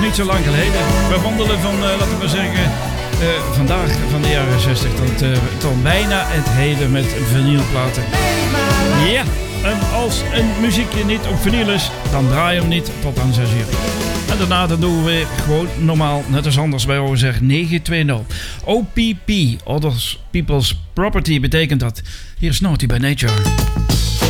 niet zo lang geleden. We wandelen van, laten we maar zeggen, vandaag van de jaren 60 tot bijna het heden met vinylplaten. Ja, en als een muziekje niet op vinyl is, dan draai je hem niet tot aan 6 uur. En daarna dan doen we weer gewoon normaal, net als anders bij OZR 920. OPP, Other People's Property, betekent dat. Hier is Naughty by Nature.